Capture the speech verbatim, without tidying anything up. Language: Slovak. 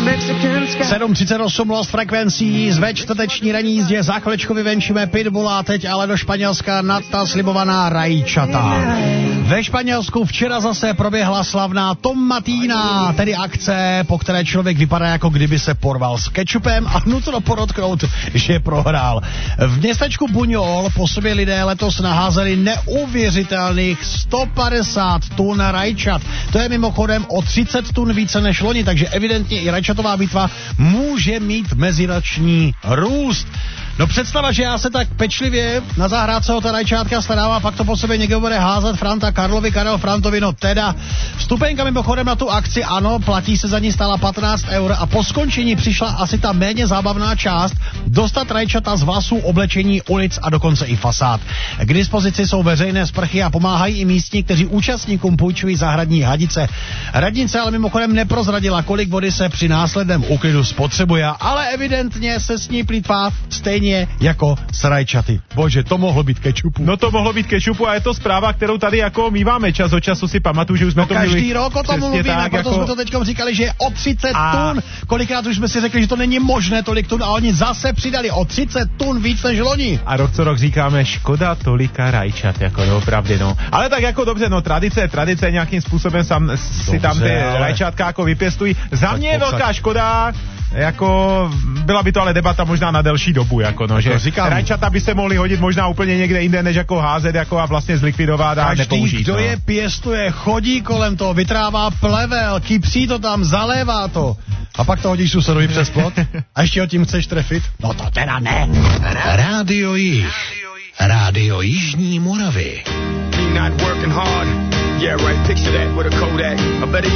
sedm třicet osm Lost Frequencies ve čtvrteční ranní jízdě. Za chviličku vyvenčíme Pitbulla, teď ale do Španělska na ta slibovaná rajčata. Ve Španělsku včera zase proběhla slavná Tomatina, tedy akce, po které člověk vypadá, jako kdyby se porval s kečupem, a nutno podotknout, že prohrál. V městečku Buñol po sobě lidé letos naházeli neuvěřitelných sto padesát tun rajčat. To je mimochodem o třicet tun více než loni, takže evidentně i rajčatová bitva může mít meziroční růst. No představa, že já se tak pečlivě na zahrádce o ta rajčátka starám a pak to po sobě někdo bude házet Franta Karlovi, Karel Frantovi, no teda. Vstupenka mimochodem na tu akci, ano, platí se za ní, stála patnáct eur a po skončení přišla asi ta méně zábavná část, dostat rajčata z vlasů, oblečení, ulic a dokonce i fasád. K dispozici jsou veřejné sprchy a pomáhají i místní, kteří účastníkům půjčují zahradní hadice. Radnice ale mimochodem neprozradila, kolik vody se při následném úklidu spotřebuje, ale evidentně se s ní plýtvá stejně jako s rajčaty. Bože, to mohlo být kečupu. No to mohlo být kečupu a je to zpráva, kterou tady jako míváme čas od času, si pamatuju, že už jsme no to každý měli. Každý rok o tom mluvíme, tak, proto jako... jsme to teďkom říkali, že je o třicet a... tun. Kolikrát už jsme si řekli, že to není možné tolik tun, a oni zase přidali o třicet tun víc než loni. A rok co rok říkáme, škoda tolika rajčat, jako no, opravdu, no. Ale tak jako dobře, no, tradice, tradice nějakým způsobem sam, si dobře, tam ty ale... rajčátka jako vypěstují. Za mě je velká škoda, jako byla by to ale debata možná na delší dobu, jako no, že říkám, rajčata by se mohly hodit možná úplně někde jinde, než jako házet jako a vlastně zlikvidovat a nepoužít. Každý, kdo no. je pěstuje, chodí kolem toho, vytrává plevel, kypří to tam, zalévá to. A pak to hodíš susedovi přes plot? A ještě ho tím chceš trefit? No to teda ne. Rádio Jih. Rádio Jižní Moravy.